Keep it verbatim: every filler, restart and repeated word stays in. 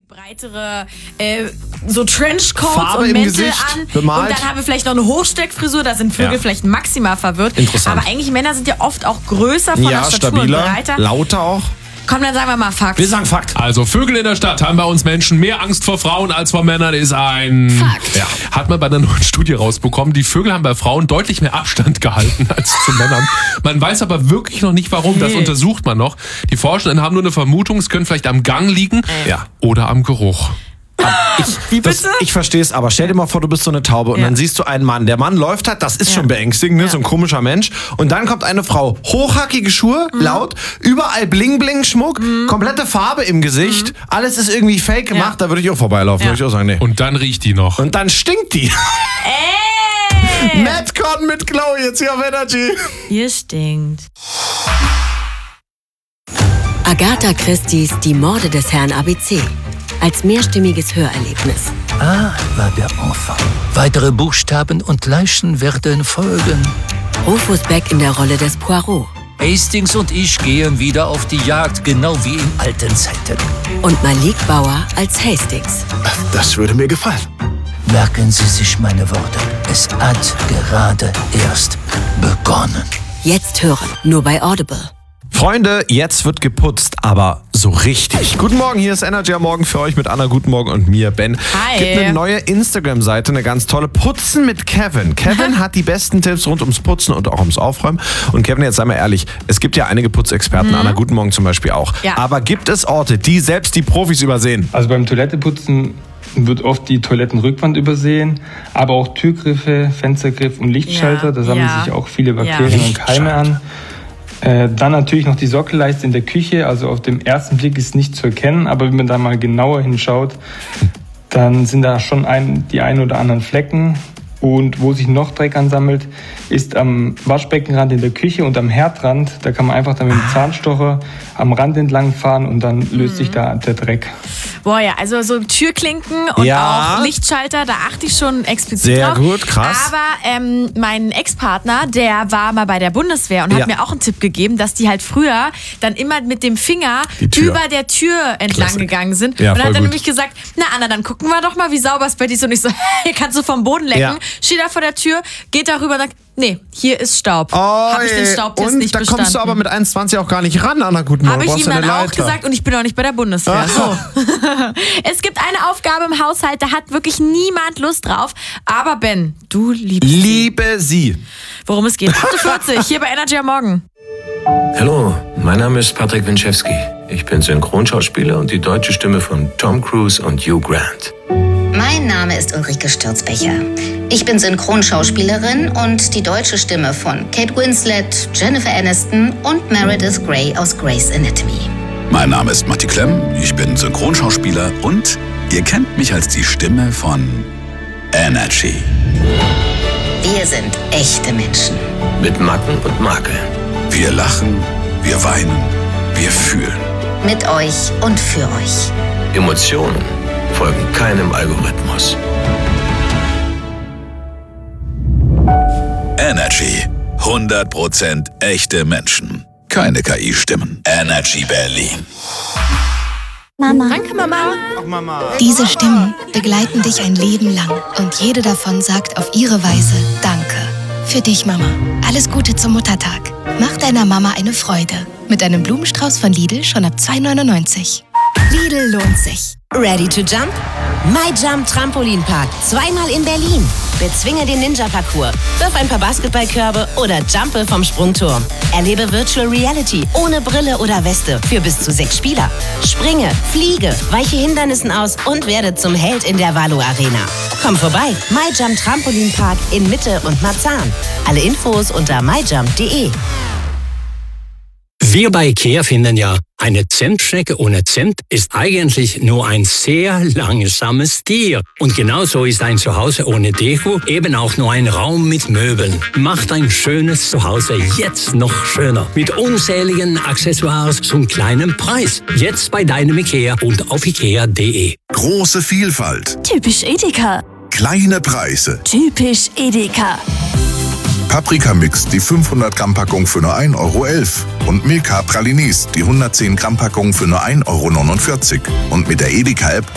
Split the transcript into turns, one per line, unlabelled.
breitere äh, so Trenchcoats
Farbe
und
im
Mäntel
Gesicht,
an
bemalt.
Und dann haben wir vielleicht noch eine Hochsteckfrisur, da sind Vögel
Ja.
vielleicht maximal verwirrt.
Interessant.
Aber eigentlich Männer sind ja oft auch größer von
Ja,
der Statur
stabiler,
und breiter.
lauter auch.
Komm, dann sagen wir mal Fakt.
Wir sagen Fakt.
Also Vögel in der Stadt haben bei uns Menschen mehr Angst vor Frauen als vor Männern, ist ein
Fakt.
Ja. Hat man bei einer neuen Studie rausbekommen. Die Vögel haben bei Frauen deutlich mehr Abstand gehalten als zu Männern. Man weiß aber wirklich noch nicht warum, das
Hey.
untersucht man noch. Die Forschenden haben nur eine Vermutung, es könnte vielleicht am Gang liegen
Ja.
oder am Geruch.
Ich,
Wie
das,
bitte?
ich verstehe es, aber stell dir mal vor, du bist so eine Taube und
Ja.
dann siehst du einen Mann. Der Mann läuft halt, das ist
Ja.
schon beängstigend, ne?
Ja.
So ein komischer Mensch. Und dann kommt eine Frau, hochhackige Schuhe,
Mhm.
laut, überall Bling-Bling-Schmuck, komplette Farbe im Gesicht, alles ist irgendwie fake gemacht,
Ja.
da würde ich auch vorbeilaufen,
Ja.
würde ich auch sagen, nee.
Und dann riecht die noch.
Und dann stinkt die.
Ey!
Madcon mit Chloe jetzt hier auf Energy.
Ihr stinkt.
Agatha Christie's Die Morde des Herrn A B C. Als mehrstimmiges Hörerlebnis.
A war der Enfant. Weitere Buchstaben und Leichen werden folgen.
Rufus Beck in der Rolle des Poirot.
Hastings und ich gehen wieder auf die Jagd, genau wie in alten Zeiten.
Und Malik Bauer als Hastings.
Das würde mir gefallen.
Merken Sie sich meine Worte. Es hat gerade erst begonnen.
Jetzt hören, nur bei Audible.
Freunde, jetzt wird geputzt, aber so richtig. Guten Morgen, hier ist Energy am Morgen für euch mit Anna. Guten Morgen und mir, Ben.
Hi.
Gibt eine neue Instagram-Seite, eine ganz tolle. Putzen mit Kevin. Kevin hat die besten Tipps rund ums Putzen und auch ums Aufräumen. Und Kevin, jetzt sei mal ehrlich, es gibt ja einige Putzexperten, Anna, guten Morgen zum Beispiel auch.
Ja.
Aber gibt es Orte, die selbst die Profis übersehen?
Also beim Toiletteputzen wird oft die Toilettenrückwand übersehen, aber auch Türgriffe, Fenstergriff und Lichtschalter,
Ja,
da sammeln
ja.
sich auch viele Bakterien
Ja.
und Keime an. Äh, dann natürlich noch die Sockelleiste in der Küche, also auf den ersten Blick ist nicht zu erkennen, aber wenn man da mal genauer hinschaut, dann sind da schon ein, die ein oder anderen Flecken. Und wo sich noch Dreck ansammelt, ist am Waschbeckenrand in der Küche und am Herdrand. Da kann man einfach dann mit dem Zahnstocher am Rand entlang fahren und dann löst sich da der Dreck.
Boah, ja, also so Türklinken und
Ja.
auch Lichtschalter, da achte ich schon explizit
Sehr
drauf.
gut, krass.
Aber ähm, mein Ex-Partner, der war mal bei der Bundeswehr und
Ja.
hat mir auch einen Tipp gegeben, dass die halt früher dann immer mit dem Finger
Die Tür.
über der Tür entlang
Klassik.
gegangen sind.
Ja,
und
voll
hat dann
gut.
nämlich gesagt, na Anna, dann gucken wir doch mal, wie sauber es bei dir ist. Und ich so, hier kannst du vom Boden lecken.
Ja.
Steht da vor der Tür, geht darüber und sagt, nee, hier ist Staub.
Oh,
Habe ich den
ey.
Staubtest
und
nicht
da
bestanden.
kommst du aber mit eins Komma zwanzig auch gar nicht ran, Anna. Guten Morgen.
Habe ich
Brauchst
ihm
du eine
dann auch
Leiter.
gesagt und ich bin auch nicht bei der Bundeswehr. So. Es gibt eine Aufgabe im Haushalt, da hat wirklich niemand Lust drauf. Aber Ben, du liebst sie.
Liebe sie.
Worum es geht. achtundvierzig, hier bei Energy am Morgen.
Hallo, mein Name ist Patrick Winczewski. Ich bin Synchronschauspieler und die deutsche Stimme von Tom Cruise und Hugh Grant.
Mein Name ist Ulrike Stürzbecher. Ich bin Synchronschauspielerin und die deutsche Stimme von Kate Winslet, Jennifer Aniston und Meredith Grey aus Grey's Anatomy.
Mein Name ist Matti Klemm, ich bin Synchronschauspieler und ihr kennt mich als die Stimme von Energy.
Wir sind echte Menschen.
Mit Macken und Makeln.
Wir lachen, wir weinen, wir fühlen.
Mit euch und für euch.
Emotionen folgen keinem Algorithmus.
Energy. hundert Prozent echte Menschen. Keine K I-Stimmen. Energy Berlin.
Mama.
Danke, Mama.
Ach, Mama.
Diese Stimmen begleiten dich ein Leben lang und jede davon sagt auf ihre Weise Danke. Für dich, Mama. Alles Gute zum Muttertag. Mach deiner Mama eine Freude. Mit einem Blumenstrauß von Lidl schon ab zwei neunundneunzig. Lidl lohnt sich.
Ready to jump? MyJump Trampolinpark. Zweimal in Berlin. Bezwinge den Ninja-Parcours. Wirf ein paar Basketballkörbe oder jumpe vom Sprungturm. Erlebe Virtual Reality ohne Brille oder Weste für bis zu sechs Spieler. Springe, fliege, weiche Hindernissen aus und werde zum Held in der Valo Arena. Komm vorbei. MyJump Trampolinpark in Mitte und Marzahn. Alle Infos unter myjump punkt de.
Wir bei IKEA finden ja, eine Zimtschnecke ohne Zimt ist eigentlich nur ein sehr langsames Tier. Und genauso ist ein Zuhause ohne Deko eben auch nur ein Raum mit Möbeln. Macht ein schönes Zuhause jetzt noch schöner. Mit unzähligen Accessoires zum kleinen Preis. Jetzt bei deinem IKEA und auf ikea punkt de.
Große Vielfalt.
Typisch Edeka.
Kleine Preise.
Typisch Edeka.
Paprika-Mix, die fünfhundert Gramm Packung für nur ein Euro elf. Und Milka Pralinis, die hundertzehn Gramm Packung für nur ein Euro neunundvierzig. Und mit der Edeka-App